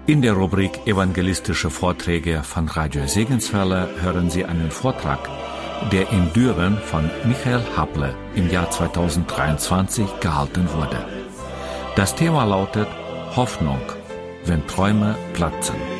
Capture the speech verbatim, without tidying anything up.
In der Rubrik Evangelistische Vorträge von Radio Segenswelle hören Sie einen Vortrag, der in Düren von Michael Haple im Jahr zweitausenddreiundzwanzig gehalten wurde. Das Thema lautet Hoffnung, wenn Träume platzen.